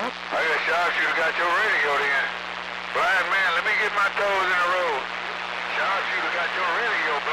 I guess sharpshooter got your radio then. Blind man, let me get my toes in a row. Sharpshooter got your radio,